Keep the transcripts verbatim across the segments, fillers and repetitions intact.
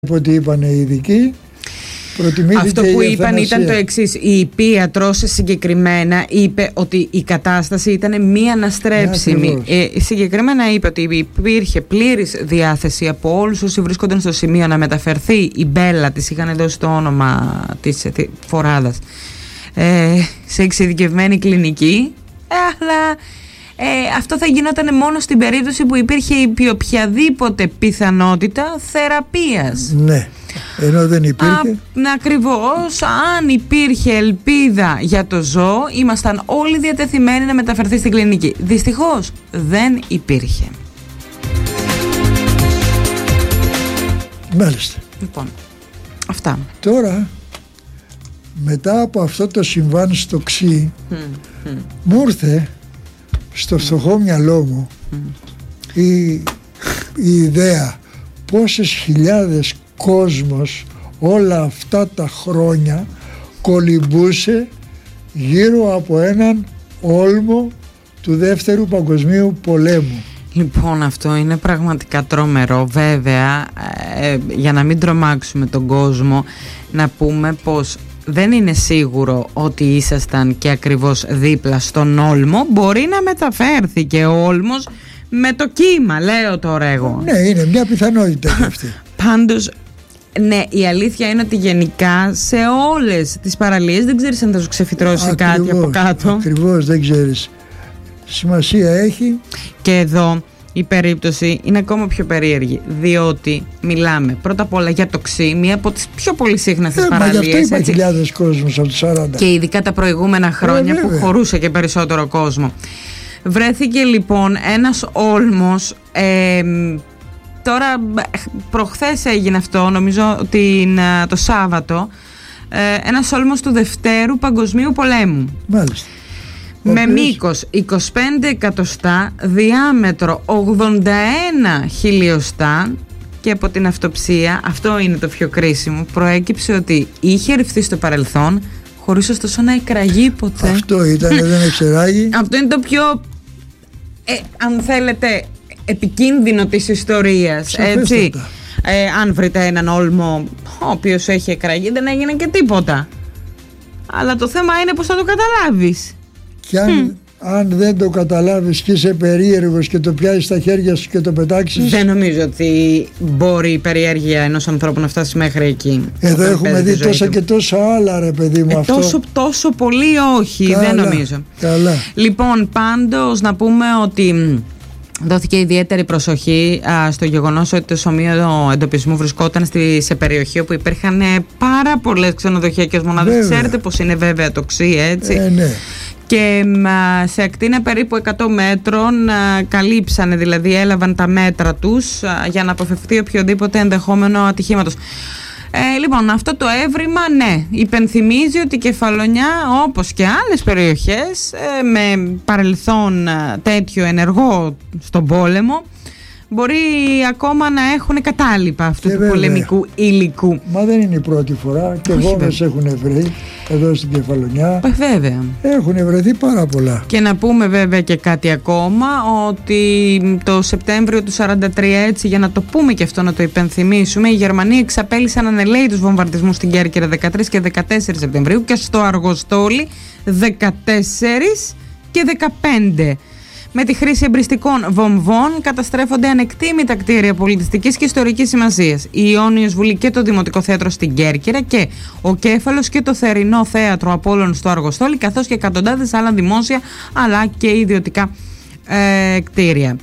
Ό,τι είπαν οι ειδικοί, αυτό που είπαν ήταν το εξής. Η υπήατρος συγκεκριμένα είπε ότι η κατάσταση ήταν μη αναστρέψιμη. Ε, συγκεκριμένα είπε ότι υπήρχε πλήρης διάθεση από όλους όσοι βρίσκονταν στο σημείο να μεταφερθεί η Μπέλα, της είχαν δώσει το όνομα της φοράδας, ε, σε εξειδικευμένη κλινική, ε, αλλά ε, αυτό θα γινόταν μόνο στην περίπτωση που υπήρχε η οποιαδήποτε πιθανότητα θεραπείας. Ναι. Ενώ δεν υπήρχε. Α, ακριβώς, αν υπήρχε ελπίδα για το ζώο, ήμασταν όλοι διατεθειμένοι να μεταφερθεί στην κλινική. Δυστυχώς δεν υπήρχε. Μάλιστα. Λοιπόν, αυτά. Τώρα, μετά από αυτό το συμβάν στο Ξύ, mm, mm. μου ήρθε στο φτωχό μυαλό μου mm. η, η ιδέα πόσες χιλιάδες κόσμος όλα αυτά τα χρόνια κολυμπούσε γύρω από έναν όλμο του Δεύτερου Παγκοσμίου Πολέμου. Λοιπόν, αυτό είναι πραγματικά τρομερό. Βέβαια, ε, για να μην τρομάξουμε τον κόσμο, να πούμε πως δεν είναι σίγουρο ότι ήσασταν και ακριβώς δίπλα στον όλμο. Μπορεί να μεταφέρθηκε ο όλμος με το κύμα, λέω τώρα εγώ. Ναι, είναι μια πιθανότητα αυτή. Πάντως, ναι, η αλήθεια είναι ότι γενικά σε όλες τις παραλίες δεν ξέρεις αν θα σου ξεφυτρώσει ακριβώς, κάτι από κάτω. Ακριβώς, δεν ξέρεις. Σημασία έχει. Και εδώ η περίπτωση είναι ακόμα πιο περίεργη, διότι μιλάμε πρώτα απ' όλα για το Ξύ, μία από τις πιο πολύ σύχναστες ε, παραλίες. Μα γι' αυτό είπα χιλιάδες κόσμος από τους σαράντα. Και ειδικά τα προηγούμενα χρόνια ε, που χωρούσε και περισσότερο κόσμο. Βρέθηκε λοιπόν ένας όλμος. Ε, Τώρα προχθές έγινε αυτό, νομίζω την, το Σάββατο, ε, ένας όλμος του Δευτέρου Παγκοσμίου Πολέμου. Μάλιστα. Με μήκος είκοσι πέντε εκατοστά, διάμετρο ογδόντα ένα χιλιοστά, και από την αυτοψία, αυτό είναι το πιο κρίσιμο, προέκυψε ότι είχε ρυφθεί στο παρελθόν χωρίς ωστόσο να εκραγεί ποτέ. Αυτό ήταν, δεν εξεράγει. Αυτό είναι το πιο, ε, αν θέλετε, επικίνδυνο της ιστορίας, έτσι. Ε, αν βρείτε έναν όλμο ο οποίος έχει εκραγεί, δεν έγινε και τίποτα. Αλλά το θέμα είναι πως θα το καταλάβεις. Και αν, mm. αν δεν το καταλάβεις και είσαι περίεργος και το πιάσεις στα χέρια σου και το πετάξεις, δεν νομίζω ότι μπορεί η περιέργεια ενός ανθρώπου να φτάσει μέχρι εκεί. Εδώ έχουμε δει τόσα και τόσα άλλα, ρε παιδί μου. ε, αυτό. Τόσο, τόσο πολύ όχι. Καλά, δεν νομίζω. Καλά. Λοιπόν, πάντως να πούμε ότι δόθηκε ιδιαίτερη προσοχή α, στο γεγονός ότι το σημείο εντοπισμού βρισκόταν στη, σε περιοχή όπου υπήρχαν πάρα πολλές ξενοδοχειακές μονάδες. Ξέρετε πως είναι βέβαια το Ξύ, έτσι. Ε, ναι. Και α, σε ακτίνα περίπου εκατό μέτρων α, καλύψανε, δηλαδή έλαβαν τα μέτρα τους α, για να αποφευθεί οποιοδήποτε ενδεχόμενο ατυχήματος. Ε, λοιπόν, αυτό το έβριμα, ναι, υπενθυμίζει ότι η Κεφαλονιά, όπως και άλλες περιοχές ε, με παρελθόν ε, τέτοιο ενεργό στον πόλεμο, μπορεί ακόμα να έχουν κατάλοιπα αυτού και του βέβαια πολεμικού υλικού. Μα δεν είναι η πρώτη φορά, και βόμβες έχουν βρει εδώ στην Κεφαλονιά. Ε, βέβαια. Έχουν βρεθεί πάρα πολλά. Και να πούμε βέβαια και κάτι ακόμα, ότι το Σεπτέμβριο του σαράντα τρία, έτσι για να το πούμε και αυτό, να το υπενθυμίσουμε, οι Γερμανοί εξαπέλυσαν ανελαίητους βομβαρδισμούς στην Κέρκυρα δεκατρείς και δεκατέσσερις Σεπτεμβρίου και στο Αργοστόλι δεκατέσσερις και δεκαπέντε. Με τη χρήση εμπριστικών βομβών καταστρέφονται ανεκτήμητα κτίρια πολιτιστικής και ιστορικής σημασίας. Η Ιόνιος Βουλή και το Δημοτικό Θέατρο στην Κέρκυρα και ο Κέφαλος και το Θερινό Θέατρο Απόλλων στο Αργοστόλι, καθώς και εκατοντάδες άλλα δημόσια αλλά και ιδιωτικά ε, κτίρια.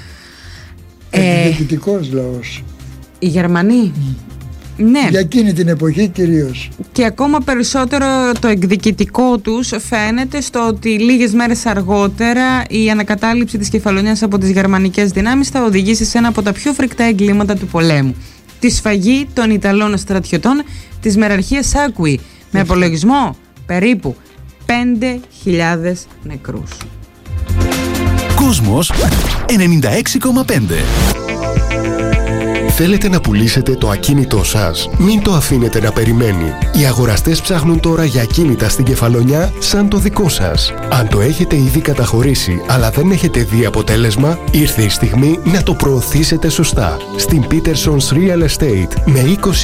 Εκδικητικός ε, λαός. Οι Γερμανοί. Mm. Ναι. Για εκείνη την εποχή κυρίως. Και ακόμα περισσότερο το εκδικητικό τους φαίνεται στο ότι λίγες μέρες αργότερα η ανακατάληψη της Κεφαλονιάς από τις γερμανικές δυνάμεις θα οδηγήσει σε ένα από τα πιο φρικτά εγκλήματα του πολέμου. Τη σφαγή των Ιταλών στρατιωτών της μεραρχίας Σάκουι, με απολογισμό περίπου πέντε χιλιάδες νεκρούς. Κόσμος ενενήντα έξι κόμμα πέντε. Θέλετε να πουλήσετε το ακίνητό σας? Μην το αφήνετε να περιμένει. Οι αγοραστές ψάχνουν τώρα για ακίνητα στην Κεφαλονιά σαν το δικό σας. Αν το έχετε ήδη καταχωρήσει αλλά δεν έχετε δει αποτέλεσμα, ήρθε η στιγμή να το προωθήσετε σωστά. Στην Peterson's Real Estate με είκοσι